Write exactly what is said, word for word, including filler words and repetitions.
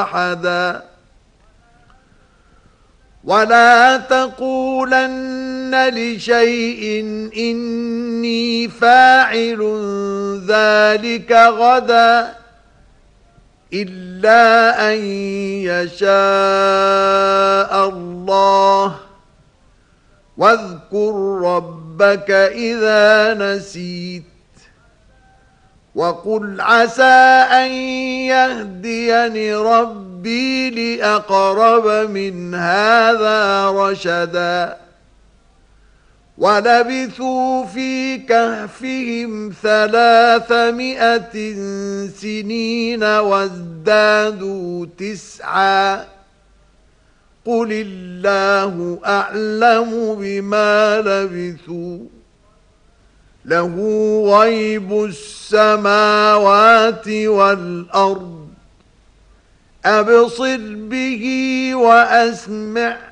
أحدا ولا تقولن لشيء إني فاعل ذلك غدا إلا أن يشاء الله واذكر ربك إذا نسيت وقل عسى أن يهديني ربي لأقرب من هذا رشدا ولبثوا في كهفهم ثلاثمائة سنين وازدادوا تسعا قل الله أعلم بما لبثوا له غيب السماوات والأرض أبصر به وأسمع